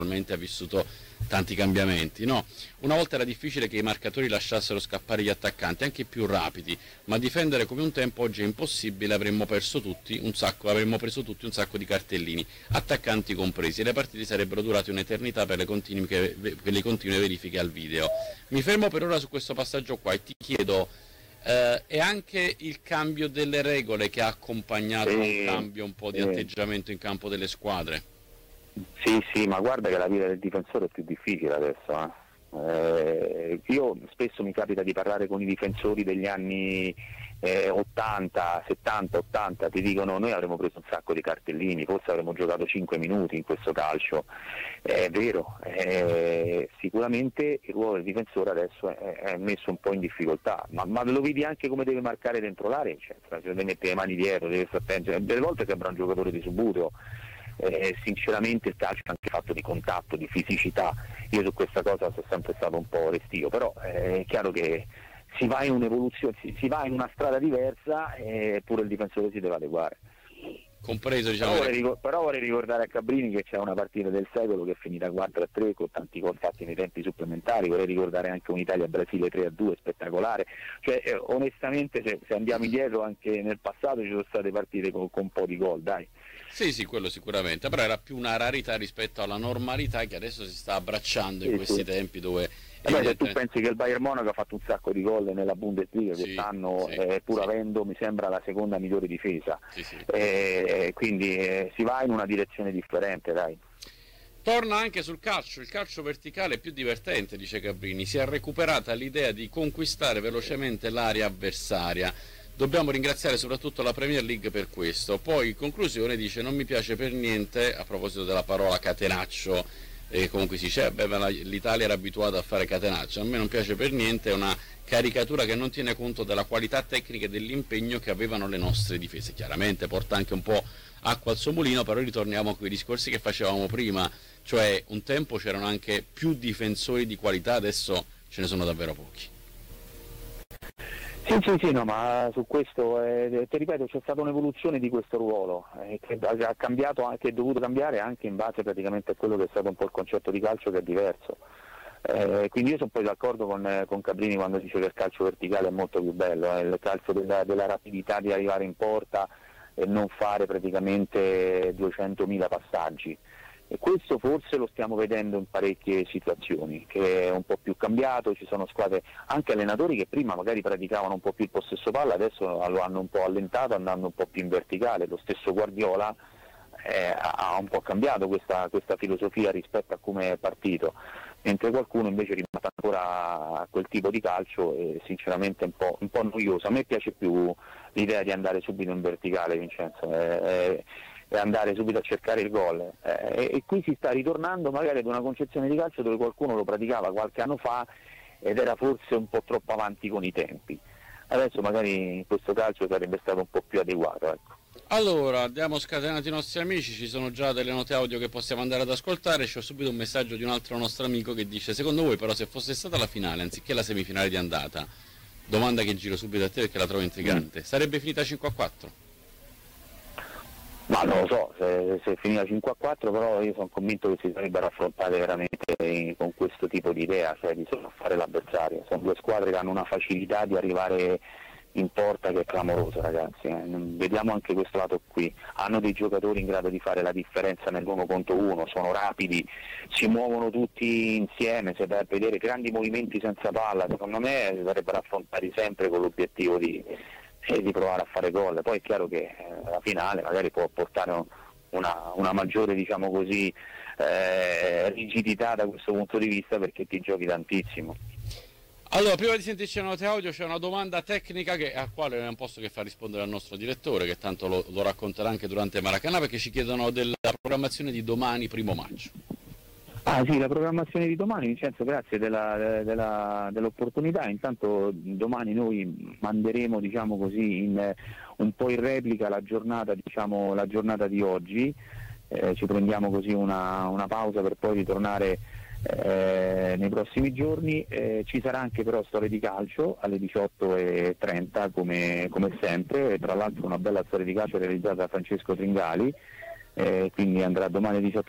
ha vissuto tanti cambiamenti, no? Una volta era difficile che i marcatori lasciassero scappare gli attaccanti, anche i più rapidi, ma difendere come un tempo oggi è impossibile, avremmo preso tutti un sacco di cartellini, attaccanti compresi, e le partite sarebbero durate un'eternità per le continue verifiche al video. Mi fermo per ora su questo passaggio qua e ti chiedo, è anche il cambio delle regole che ha accompagnato un cambio un po' di atteggiamento in campo delle squadre? Sì, ma guarda che la vita del difensore è più difficile adesso. Io spesso mi capita di parlare con i difensori degli anni 80, 70, 80, ti dicono noi avremmo preso un sacco di cartellini, forse avremmo giocato 5 minuti in questo calcio. È vero, sicuramente il ruolo del difensore adesso è messo un po' in difficoltà, ma lo vedi anche come deve marcare dentro l'area, eccetera. Se deve mettere le mani dietro, deve stare attento, delle volte sembra un giocatore di subbuglio. Sinceramente il calcio è anche fatto di contatto, di fisicità. Io su questa cosa sono sempre stato un po' restio, però è chiaro che si va in un'evoluzione, si va in una strada diversa, eppure il difensore si deve adeguare. Compreso, diciamo. Però vorrei ricordare a Cabrini che c'è una partita del secolo che è finita 4-3 con tanti gol fatti nei tempi supplementari. Vorrei ricordare anche un'Italia-Brasile 3-2 spettacolare. Onestamente se andiamo indietro anche nel passato ci sono state partite con un po' di gol, dai. Sì, quello sicuramente, però era più una rarità rispetto alla normalità che adesso si sta abbracciando in questi tempi dove... se tu pensi che il Bayern Monaco ha fatto un sacco di gol nella Bundesliga quest'anno, pur avendo, mi sembra, la seconda migliore difesa, quindi si va in una direzione differente, dai. Torna anche sul calcio, il calcio verticale è più divertente, dice Cabrini, si è recuperata l'idea di conquistare velocemente l'area avversaria. Dobbiamo ringraziare soprattutto la Premier League per questo. Poi in conclusione dice non mi piace per niente, a proposito della parola catenaccio, comunque si dice l'Italia era abituata a fare catenaccio, a me non piace per niente, è una caricatura che non tiene conto della qualità tecnica e dell'impegno che avevano le nostre difese. Chiaramente porta anche un po' acqua al suo mulino, però ritorniamo a quei discorsi che facevamo prima, cioè un tempo c'erano anche più difensori di qualità, adesso ce ne sono davvero pochi. Sì, no, ma su questo, ti ripeto, c'è stata un'evoluzione di questo ruolo, che ha cambiato, che è dovuto cambiare anche in base praticamente a quello che è stato un po' il concetto di calcio, che è diverso. Quindi io sono poi d'accordo con Cabrini quando dice che il calcio verticale è molto più bello, il calcio della rapidità di arrivare in porta e non fare praticamente 200.000 passaggi. E questo forse lo stiamo vedendo in parecchie situazioni, che è un po' più cambiato, ci sono squadre, anche allenatori che prima magari praticavano un po' più il possesso palla, adesso lo hanno un po' allentato andando un po' più in verticale. Lo stesso Guardiola ha un po' cambiato questa filosofia rispetto a come è partito, mentre qualcuno invece rimane ancora a quel tipo di calcio e sinceramente è un po' noioso. A me piace più l'idea di andare subito in verticale, Vincenzo, e andare subito a cercare il gol, e qui si sta ritornando magari ad una concezione di calcio dove qualcuno lo praticava qualche anno fa ed era forse un po' troppo avanti con i tempi. Adesso magari questo calcio sarebbe stato un po' più adeguato, ecco. Allora, abbiamo scatenato i nostri amici, ci sono già delle note audio che possiamo andare ad ascoltare. C'ho subito un messaggio di un altro nostro amico che dice: secondo voi però se fosse stata la finale anziché la semifinale di andata, domanda che giro subito a te perché la trovo intrigante, sarebbe finita 5-4? Ma non lo so, se finiva 5-4, però io sono convinto che si sarebbero affrontate veramente con questo tipo di idea, cioè di sopraffare l'avversario. Sono due squadre che hanno una facilità di arrivare in porta che è clamorosa, ragazzi. Vediamo anche questo lato qui. Hanno dei giocatori in grado di fare la differenza nell'uno contro uno, sono rapidi, si muovono tutti insieme, se vai a vedere grandi movimenti senza palla. Secondo me si sarebbero affrontati sempre con l'obiettivo di provare a fare gol. Poi è chiaro che la finale magari può portare una maggiore, diciamo così, rigidità da questo punto di vista, perché ti giochi tantissimo. Allora, prima di sentirci la note audio c'è una domanda tecnica a quale non posso che far rispondere al nostro direttore, che tanto lo racconterà anche durante Maracanã, perché ci chiedono della programmazione di domani, primo maggio. Ah sì, la programmazione di domani, Vincenzo, grazie dell'opportunità. Intanto domani noi manderemo, diciamo così, un po' in replica la giornata di oggi, ci prendiamo così una pausa per poi ritornare nei prossimi giorni. Ci sarà anche però storia di calcio alle 18:30 come sempre, tra l'altro una bella storia di calcio realizzata da Francesco Tringali, quindi andrà domani alle 18:30